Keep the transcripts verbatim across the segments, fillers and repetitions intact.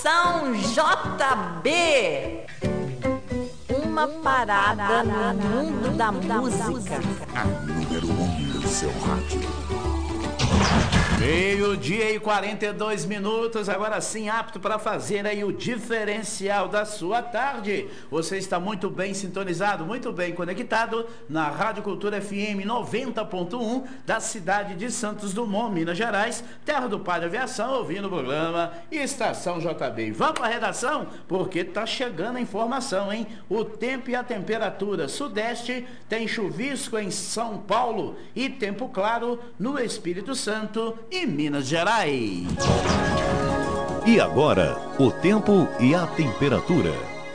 Estação J B. Uma parada no mundo da música. A número um do seu rádio. Meio-dia e quarenta e dois minutos, agora sim apto para fazer aí o diferencial da sua tarde. Você está muito bem sintonizado, muito bem conectado na Rádio Cultura F M noventa ponto um da cidade de Santos Dumont, Minas Gerais, terra do Pai da Aviação, ouvindo o programa Estação J B. Vamos para a redação, porque tá chegando a informação, hein? O tempo e a temperatura. Sudeste tem chuvisco em São Paulo e tempo claro no Espírito Santo e Minas Gerais. E agora, o tempo e a temperatura.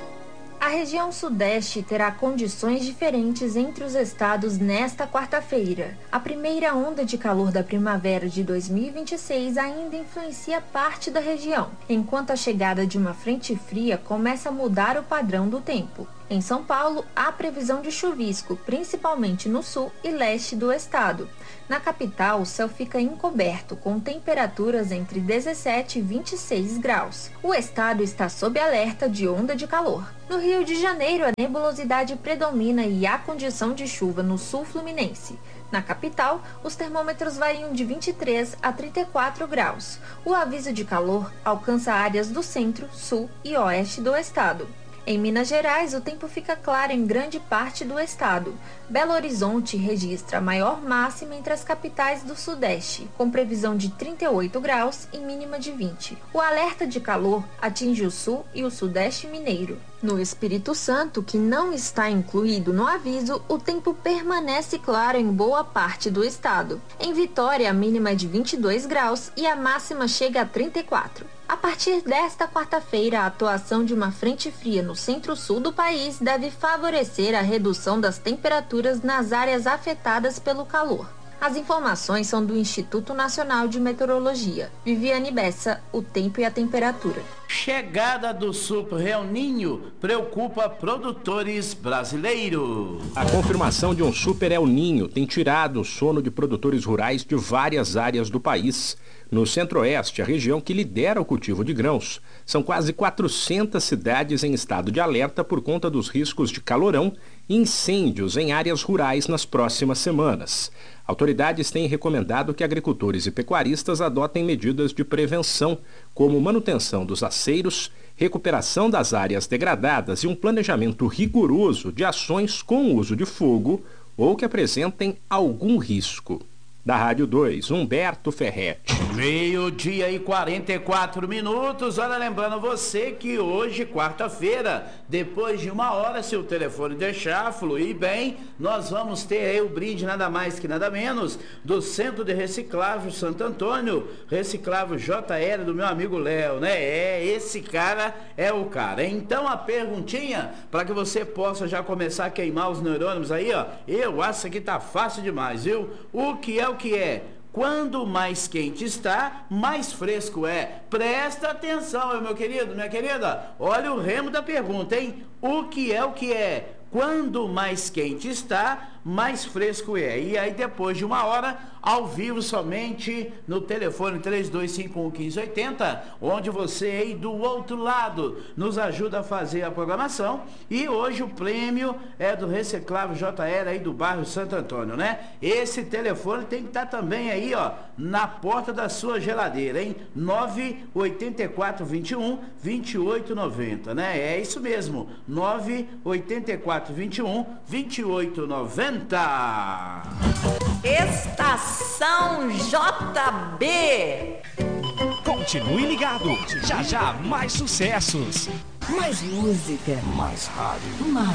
A região sudeste terá condições diferentes entre os estados nesta quarta-feira. A primeira onda de calor da primavera de dois mil e vinte e seis ainda influencia parte da região, enquanto a chegada de uma frente fria começa a mudar o padrão do tempo. Em São Paulo, há previsão de chuvisco, principalmente no sul e leste do estado. Na capital, o céu fica encoberto, com temperaturas entre dezessete e vinte e seis graus. O estado está sob alerta de onda de calor. No Rio de Janeiro, a nebulosidade predomina e há condição de chuva no sul fluminense. Na capital, os termômetros variam de vinte e três a trinta e quatro graus. O aviso de calor alcança áreas do centro, sul e oeste do estado. Em Minas Gerais, o tempo fica claro em grande parte do estado. Belo Horizonte registra a maior máxima entre as capitais do Sudeste, com previsão de trinta e oito graus e mínima de vinte. O alerta de calor atinge o Sul e o Sudeste mineiro. No Espírito Santo, que não está incluído no aviso, o tempo permanece claro em boa parte do estado. Em Vitória, a mínima é de vinte e dois graus e a máxima chega a trinta e quatro. A partir desta quarta-feira, a atuação de uma frente fria no centro-sul do país deve favorecer a redução das temperaturas nas áreas afetadas pelo calor. As informações são do Instituto Nacional de Meteorologia. Viviane Bessa, o tempo e a temperatura. Chegada do Super El Niño preocupa produtores brasileiros. A confirmação de um Super El Niño tem tirado o sono de produtores rurais de várias áreas do país. No Centro-Oeste, a região que lidera o cultivo de grãos, são quase quatrocentas cidades em estado de alerta por conta dos riscos de calorão e incêndios em áreas rurais nas próximas semanas. Autoridades têm recomendado que agricultores e pecuaristas adotem medidas de prevenção, como manutenção dos aceiros, recuperação das áreas degradadas e um planejamento rigoroso de ações com uso de fogo ou que apresentem algum risco. Da Rádio dois, Humberto Ferretti. Meio-dia e quarenta e quatro minutos. Olha, lembrando você que hoje, quarta-feira, depois de uma hora, se o telefone deixar fluir bem, nós vamos ter aí o brinde nada mais que nada menos do Centro de Reciclável Santo Antônio, Reciclável J L do meu amigo Léo, né? É, esse cara é o cara. Então a perguntinha, para que você possa já começar a queimar os neurônios aí, ó. Eu acho que tá fácil demais, viu? O que é o que é? Quando mais quente está, mais fresco é. Presta atenção, meu querido, minha querida. Olha o remo da pergunta, hein? O que é o que é? Quando mais quente está, mais fresco é. E aí depois de uma hora, ao vivo somente no telefone três dois cinco um, um cinco oito zero, onde você aí do outro lado nos ajuda a fazer a programação. E hoje o prêmio é do Reciclável J L aí do bairro Santo Antônio, né? Esse telefone tem que estar também aí, ó, na porta da sua geladeira, hein? nove oito quatro, vinte e um, vinte e oito noventa, né? É isso mesmo, nove oito quatro, vinte e um, vinte e oito noventa. Estação J B. Continue ligado, já já mais sucessos. Mais música. Mais rádio. Mais